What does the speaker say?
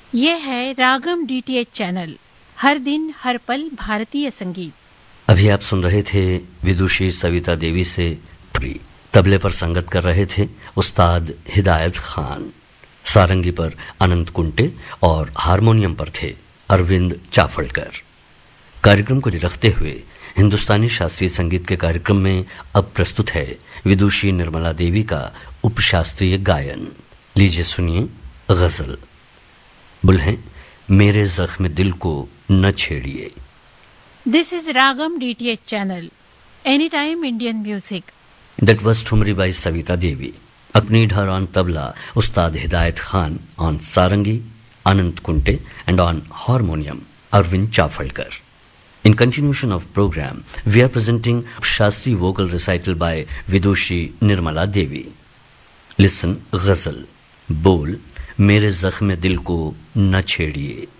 ये है रागम DTH channel, हर दिन हर पल भारतीय संगीत। अभी आप सुन रहे थे विदुषी सविता देवी से प्री। तबले पर संगत कर रहे थे उस्ताद हिदायत खान, सारंगी पर अनंत कुंटे और हारमोनियम पर थे अरविंद चाफड़कर। कार्यक्रम को निरखते हुए हिंदुस्तानी शास्त्रीय संगीत के कार्यक्रम में अब प्रस्तुत है विदुषी निर्मला देवी का उपशास्त्रीय गायन। लीजिए सुनिए गजल। बुल हैं मेरे जख्म दिल को न छेड़िए। This is ragam DTH channel, any time Indian music. That was Thumri by Savita Devi. Accompanied her on tabla Ustad Hidayat Khan, on sarangi Anant Kunte, and on harmonium Arvind Chafalkar. In continuation of program, we are presenting Shastri vocal recital by Vidushi Nirmala Devi. Listen Ghazal. Bol, मेरे जख्म दिल को न छेड़िए।